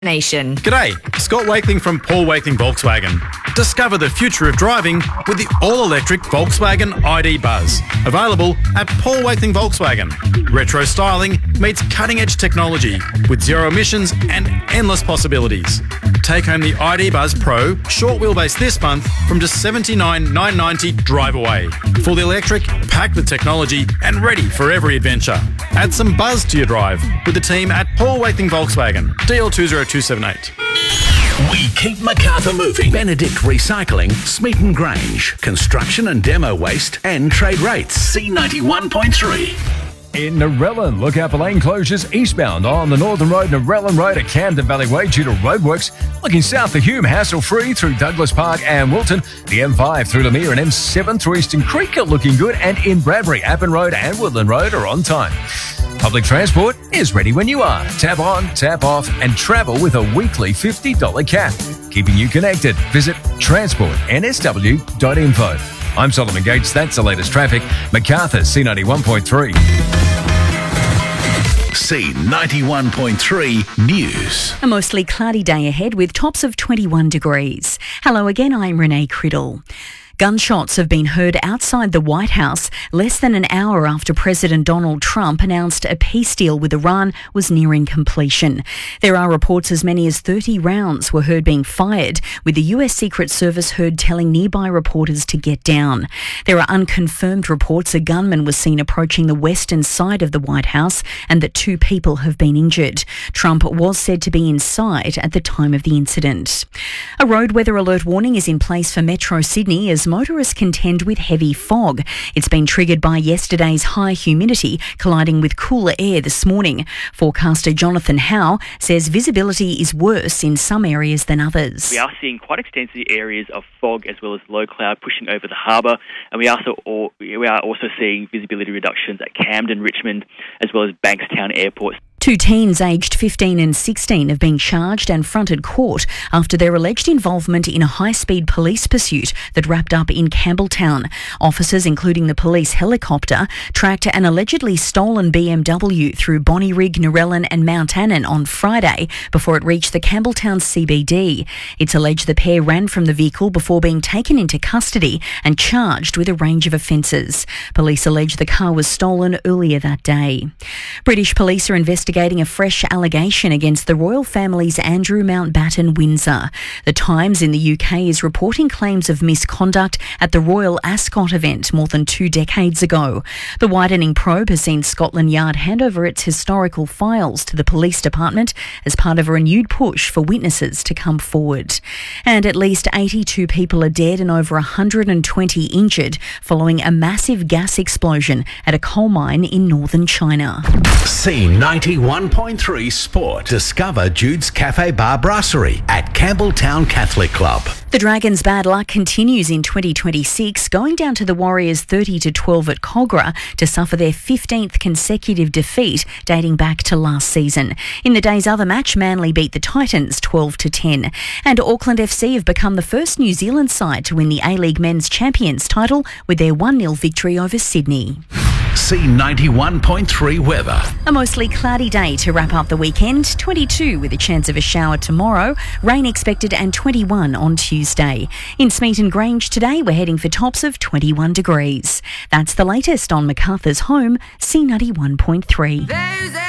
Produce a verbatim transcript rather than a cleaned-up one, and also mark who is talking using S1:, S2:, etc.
S1: Nation.
S2: G'day, Scott Wakeling from Paul Wakeling Volkswagen. Discover the future of driving with the all-electric Volkswagen I D Buzz. Available at Paul Wakeling Volkswagen. Retro styling meets cutting-edge technology with zero emissions and endless possibilities. Take home the I D Buzz Pro short wheelbase this month from just seventy-nine thousand nine hundred ninety dollars drive away. Fully electric, packed with technology and ready for every adventure. Add some buzz to your drive with the team at Paul Wakeling Volkswagen. D L two zero two seven eight.
S3: We keep Macarthur moving. Benedict Recycling, Smeaton Grange, construction and demo waste and trade rates. C ninety-one point three.
S4: In Narellan, look out for lane closures eastbound on the Northern Road, Narellan Road at Camden Valley Way due to roadworks. Looking south for Hume, hassle-free through Douglas Park and Wilton. The M five through Lemire and M seven through Eastern Creek are looking good. And in Bradbury, Appin Road and Woodland Road are on time. Public transport is ready when you are. Tap on, tap off and travel with a weekly fifty dollars cap. Keeping you connected. Visit transport n s w dot info. I'm Solomon Gates. That's the latest traffic. Macarthur, C ninety-one point three.
S3: C ninety-one point three News.
S5: A mostly cloudy day ahead with tops of twenty-one degrees. Hello again, I'm Renee Criddle. Gunshots have been heard outside the White House less than an hour after President Donald Trump announced a peace deal with Iran was nearing completion. There are reports as many as thirty rounds were heard being fired, with the U S Secret Service heard telling nearby reporters to get down. There are unconfirmed reports a gunman was seen approaching the western side of the White House and that two people have been injured. Trump was said to be inside at the time of the incident. A road weather alert warning is in place for Metro Sydney as motorists contend with heavy fog. It's been triggered by yesterday's high humidity colliding with cooler air this morning. Forecaster Jonathan Howe says visibility is worse in some areas than others.
S6: We are seeing quite extensive areas of fog as well as low cloud pushing over the harbour, and we, also, we are also seeing visibility reductions at Camden, Richmond, as well as Bankstown Airport.
S5: Two teens aged fifteen and sixteen have been charged and fronted court after their alleged involvement in a high-speed police pursuit that wrapped up in Campbelltown. Officers, including the police helicopter, tracked an allegedly stolen B M W through Bonnyrigg, Narellan and Mount Annan on Friday before it reached the Campbelltown C B D. It's alleged the pair ran from the vehicle before being taken into custody and charged with a range of offences. Police allege the car was stolen earlier that day. British police are investigating a fresh allegation against the royal family's Andrew Mountbatten Windsor. The Times in the U K is reporting claims of misconduct at the Royal Ascot event more than two decades ago. The widening probe has seen Scotland Yard hand over its historical files to the police department as part of a renewed push for witnesses to come forward. And at least eighty-two people are dead and over one hundred twenty injured following a massive gas explosion at a coal mine in northern China.
S3: C ninety-one point three Sport. Discover Jude's Cafe Bar Brasserie at Campbelltown Catholic Club.
S5: The Dragons' bad luck continues in twenty twenty-six, going down to the Warriors thirty to twelve at Kogarah to suffer their fifteenth consecutive defeat dating back to last season. In the day's other match, Manly beat the Titans twelve to ten. And Auckland F C have become the first New Zealand side to win the A-League Men's Champions title with their one nil victory over Sydney.
S3: C ninety-one point three weather.
S5: A mostly cloudy day to wrap up the weekend. twenty-two with a chance of a shower tomorrow. Rain expected and twenty-one on Tuesday. In Smeaton Grange today, we're heading for tops of twenty-one degrees. That's the latest on Macarthur's home, C ninety-one point three.